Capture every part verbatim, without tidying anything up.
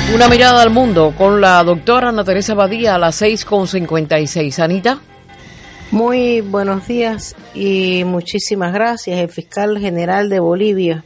Una mirada al mundo con la doctora Ana Teresa Badía a las seis con cincuenta y seis. Anita. Muy buenos días y muchísimas gracias. El fiscal general de Bolivia,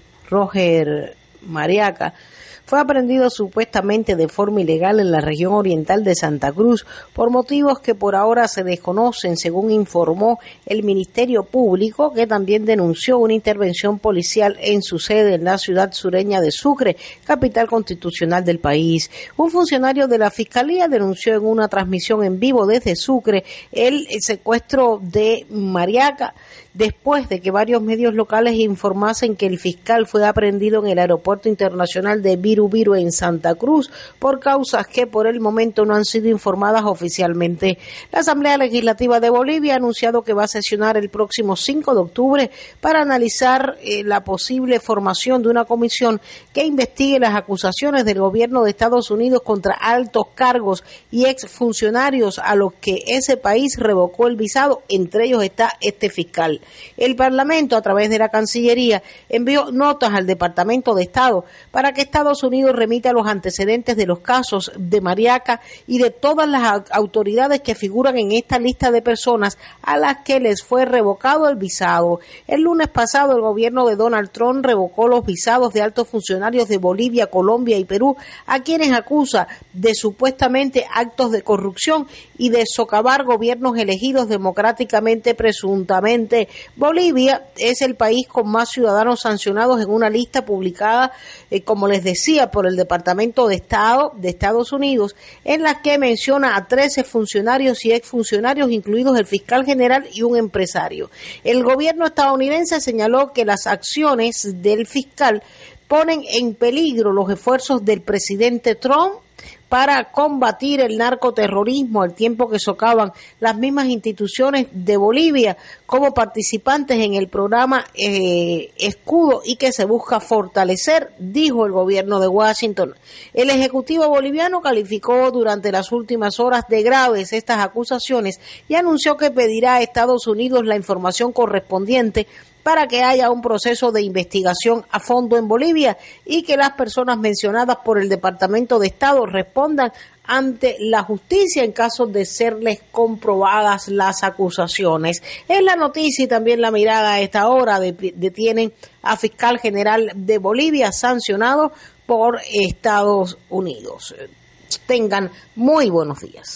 Roger Mariaca, fue aprehendido supuestamente de forma ilegal en la región oriental de Santa Cruz por motivos que por ahora se desconocen, según informó el Ministerio Público, que también denunció una intervención policial en su sede en la ciudad sureña de Sucre, capital constitucional del país. Un funcionario de la Fiscalía denunció en una transmisión en vivo desde Sucre el secuestro de Mariaca, después de que varios medios locales informasen que el fiscal fue aprehendido en el aeropuerto internacional de Viru Viru en Santa Cruz por causas que por el momento no han sido informadas oficialmente. La Asamblea Legislativa de Bolivia ha anunciado que va a sesionar el próximo cinco de octubre para analizar eh, la posible formación de una comisión que investigue las acusaciones del gobierno de Estados Unidos contra altos cargos y exfuncionarios a los que ese país revocó el visado. Entre ellos está este fiscal. El Parlamento, a través de la Cancillería, envió notas al Departamento de Estado para que Estados Unidos remita los antecedentes de los casos de Mariaca y de todas las autoridades que figuran en esta lista de personas a las que les fue revocado el visado. El lunes pasado, el gobierno de Donald Trump revocó los visados de altos funcionarios de Bolivia, Colombia y Perú, a quienes acusa de supuestamente actos de corrupción y de socavar gobiernos elegidos democráticamente presuntamente. Bolivia es el país con más ciudadanos sancionados en una lista publicada, eh, como les decía, por el Departamento de Estado de Estados Unidos, en la que menciona a trece funcionarios y exfuncionarios, incluidos el fiscal general y un empresario. El gobierno estadounidense señaló que las acciones del fiscal ponen en peligro los esfuerzos del presidente Trump para combatir el narcoterrorismo, al tiempo que socavan las mismas instituciones de Bolivia como participantes en el programa eh, Escudo y que se busca fortalecer, dijo el gobierno de Washington. El Ejecutivo boliviano calificó durante las últimas horas de graves estas acusaciones y anunció que pedirá a Estados Unidos la información correspondiente para que haya un proceso de investigación a fondo en Bolivia y que las personas mencionadas por el Departamento de Estado respondan ante la justicia en caso de serles comprobadas las acusaciones. Es la noticia y también la mirada a esta hora. De, detienen a fiscal general de Bolivia sancionado por Estados Unidos. Tengan muy buenos días.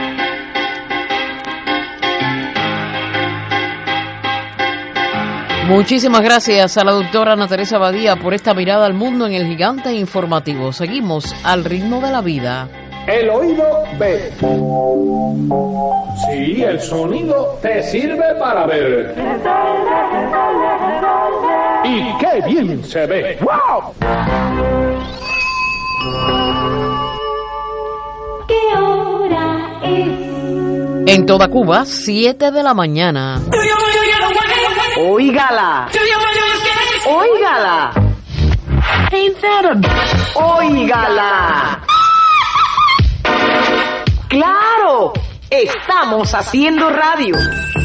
Muchísimas gracias a la doctora Ana Teresa Badía por esta mirada al mundo en el Gigante Informativo. Seguimos al ritmo de la vida. El oído ve. Sí, el sonido te sirve para ver. ¡Y qué bien se ve! ¡Wow! ¿Qué hora es? En toda Cuba, siete de la mañana. ¡Óigala! ¡Óigala! ¡Óigala! ¡Claro! Estamos haciendo radio.